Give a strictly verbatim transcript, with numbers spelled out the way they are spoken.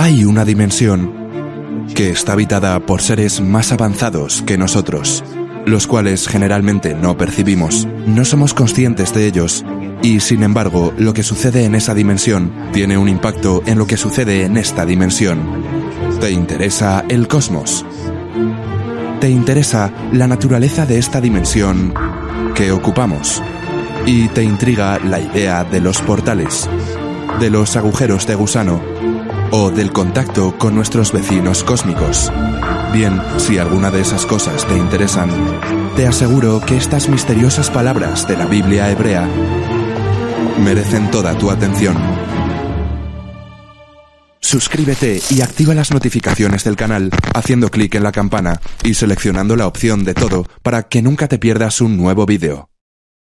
Hay una dimensión que está habitada por seres más avanzados que nosotros, los cuales generalmente no percibimos, no somos conscientes de ellos, y sin embargo, lo que sucede en esa dimensión tiene un impacto en lo que sucede en esta dimensión. ¿Te interesa el cosmos? ¿Te interesa la naturaleza de esta dimensión que ocupamos? ¿Y te intriga la idea de los portales, de los agujeros de gusano o del contacto con nuestros vecinos cósmicos? Bien, si alguna de esas cosas te interesan, te aseguro que estas misteriosas palabras de la Biblia hebrea merecen toda tu atención. Suscríbete y activa las notificaciones del canal haciendo clic en la campana y seleccionando la opción de todo para que nunca te pierdas un nuevo vídeo.